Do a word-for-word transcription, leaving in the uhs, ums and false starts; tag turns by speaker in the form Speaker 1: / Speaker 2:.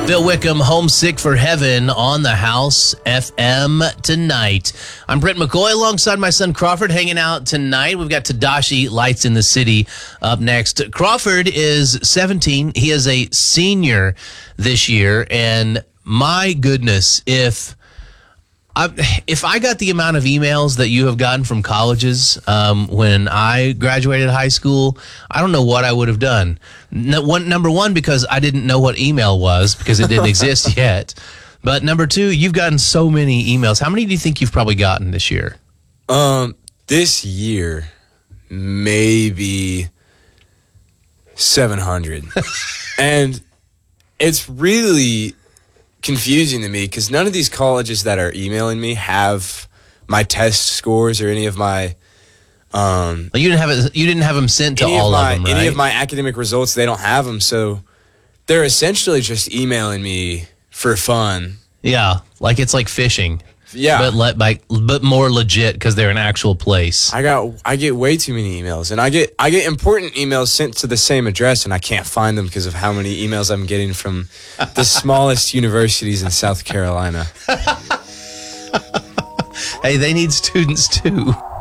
Speaker 1: Phil Wickham, Homesick for Heaven on the House F M tonight. I'm Brent McCoy alongside my son Crawford hanging out tonight. We've got Tadashi Lights in the City up next. Crawford is seventeen. He is a senior this year. And my goodness, if... I, if I got the amount of emails that you have gotten from colleges um, when I graduated high school, I don't know what I would have done. No, one, number one, because I didn't know what email was because it didn't exist yet. But number two, you've gotten so many emails. How many do you think you've probably gotten this year?
Speaker 2: Um, this year, maybe seven hundred. And it's really confusing to me because none of these colleges that are emailing me have my test scores or any of my um
Speaker 1: you didn't have it, you didn't have them sent to all
Speaker 2: of, my,
Speaker 1: of them, right?
Speaker 2: Any of my academic results, they don't have them, so they're essentially just emailing me for fun.
Speaker 1: Yeah, like it's like phishing.
Speaker 2: Yeah,
Speaker 1: but let by but more legit because they're an actual place.
Speaker 2: I got I get way too many emails, and I get I get important emails sent to the same address, and I can't find them because of how many emails I'm getting from the smallest universities in South Carolina.
Speaker 1: Hey, they need students too.